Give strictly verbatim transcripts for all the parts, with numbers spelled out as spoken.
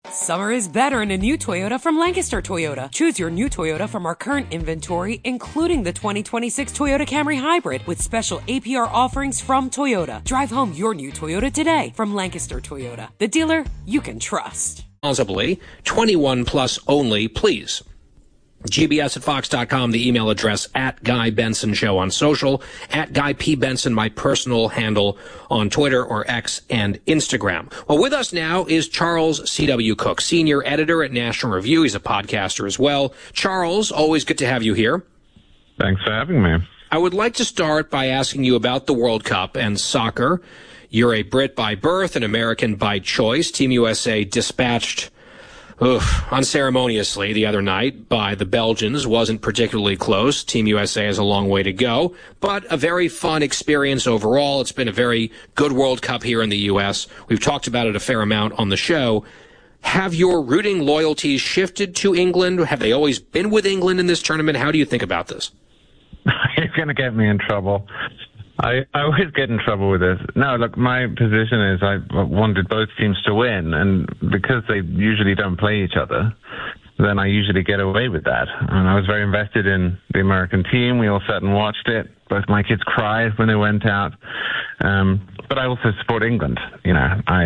Summer is better in a new Toyota from Lancaster Toyota. Choose your new Toyota from our current inventory, including the twenty twenty-six Toyota Camry Hybrid with special A P R offerings from Toyota. Drive home your new Toyota today from Lancaster Toyota, the dealer you can trust. Responsibly, twenty-one plus only, please. G B S at fox dot com, the email address, at Guy Benson Show on social, at Guy P. Benson, my personal handle on Twitter or X and Instagram. Well, with us now is Charles C W. Cooke, senior editor at National Review. He's a podcaster as well. Charles, always good to have you here. Thanks for having me. I would like to start by asking you about the World Cup and soccer. You're a Brit by birth, an American by choice. Team U S A dispatched Oof, unceremoniously the other night by the Belgians. Wasn't particularly close. Team U S A has a long way to go, but a very fun experience overall. It's been a very good World Cup here in the U S. We've talked about it a fair amount on the show. Have your rooting loyalties shifted to England? Have they always been with England in this tournament? How do you think about this? You're going to get me in trouble. I, I always get in trouble with this. No, look, my position is I wanted both teams to win, and because they usually don't play each other, then I usually get away with that. And I was very invested in the American team. We all sat and watched it. Both my kids cried when they went out. Um, but I also support England. You know, I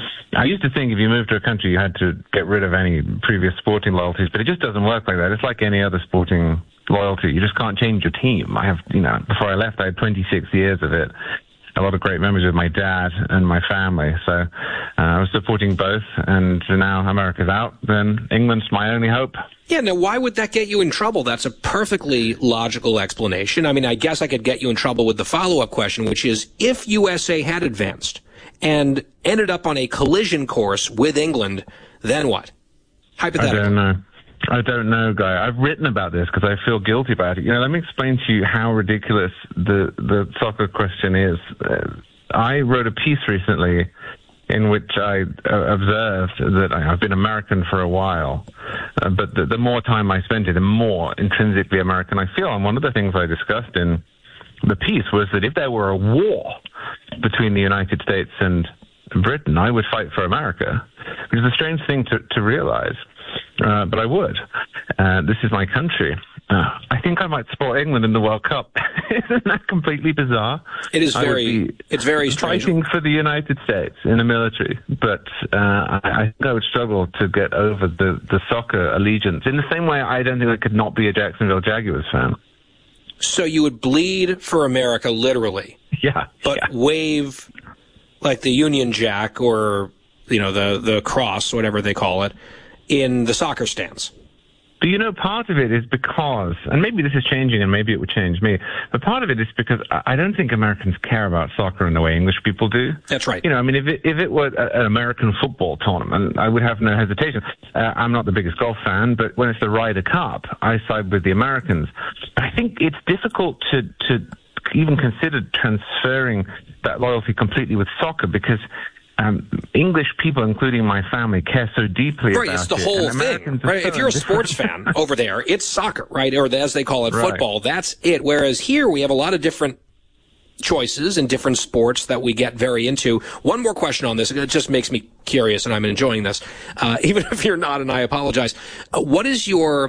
I used to think if you moved to a country, you had to get rid of any previous sporting loyalties, but it just doesn't work like that. It's like any other sporting loyalty. You just can't change your team. I have, you know, before I left, I had twenty-six years of it. A lot of great memories with my dad and my family. So uh, I was supporting both, and now America's out, then England's my only hope. Yeah, now why would that get you in trouble? That's a perfectly logical explanation. I mean, I guess I could get you in trouble with the follow-up question, which is, if U S A had advanced and ended up on a collision course with England, then what? Hypothetically. I don't know. I don't know, Guy. I've written about this because I feel guilty about it. You know, let me explain to you how ridiculous the, the soccer question is. Uh, I wrote a piece recently in which I uh, observed that I, I've been American for a while, uh, but the, the more time I spent it, the more intrinsically American I feel. And one of the things I discussed in the piece was that if there were a war between the United States and Britain, I would fight for America, which is a strange thing to, to realize. Uh, but I would. Uh, this is my country. Uh, I think I might support England in the World Cup. Isn't that completely bizarre? It is very, it's very strange. Fighting for the United States in the military, but uh, I, I think I would struggle to get over the, the soccer allegiance. In the same way, I don't think I could not be a Jacksonville Jaguars fan. So you would bleed for America, literally. Yeah. But yeah. wave like the Union Jack or, you know, the, the cross, whatever they call it, in the soccer stands. Do you know, part of it is because, and maybe this is changing and maybe it would change me, but part of it is because I don't think Americans care about soccer in the way English people do. That's right. You know, I mean, if it, if it were an American football tournament, I would have no hesitation. Uh, I'm not the biggest golf fan, but when it's the Ryder Cup, I side with the Americans. I think it's difficult to, to even consider transferring that loyalty completely with soccer because Um, English people, including my family, care so deeply right, about it. Right, it's the whole thing. Right? So if you're a sports fan over there, it's soccer, right? Or as they call it, right. football. That's it. Whereas here we have a lot of different choices and different sports that we get very into. One more question on this. It just makes me curious, and I'm enjoying this. Uh, even if you're not, and I apologize. Uh, what is your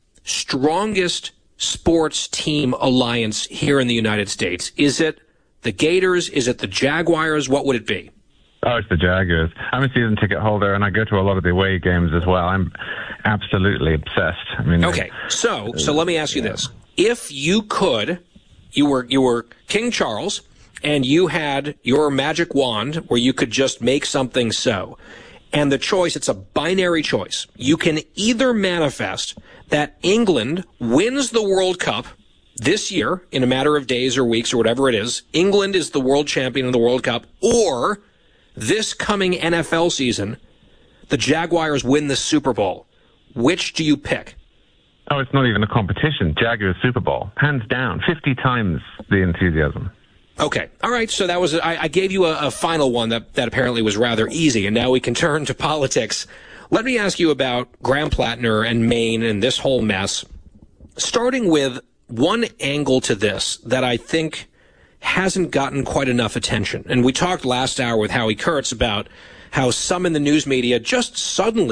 strongest sports team alliance here in the United States? Is it the Gators? Is it the Jaguars? What would it be? Oh, it's the Jaguars. I'm a season ticket holder, and I go to a lot of the away games as well. I'm absolutely obsessed. I mean, okay, so so let me ask you this: if you could, you were you were King Charles, and you had your magic wand where you could just make something so, and the choice, it's a binary choice. You can either manifest that England wins the World Cup this year in a matter of days or weeks or whatever it is. England is the world champion of the World Cup, or this coming N F L season, the Jaguars win the Super Bowl. Which do you pick? Oh, it's not even a competition. Jaguars Super Bowl. Hands down. fifty times the enthusiasm. Okay. All right. So that was, I, I gave you a, a final one that, that apparently was rather easy, and now we can turn to politics. Let me ask you about Graham Plattner and Maine and this whole mess, starting with one angle to this that I think hasn't gotten quite enough attention. And we talked last hour with Howie Kurtz about how some in the news media just suddenly